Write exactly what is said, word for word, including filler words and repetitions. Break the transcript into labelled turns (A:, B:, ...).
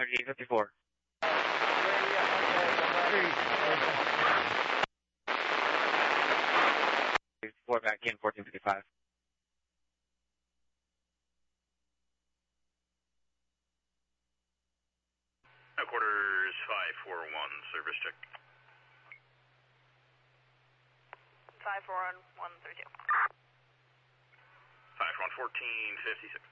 A: thirty-eight fifty-four. fifty-four back in, fourteen fifty-five.
B: Quarters five four one, service check.
C: five four one, one three two.
B: five one, fourteen fifty-six.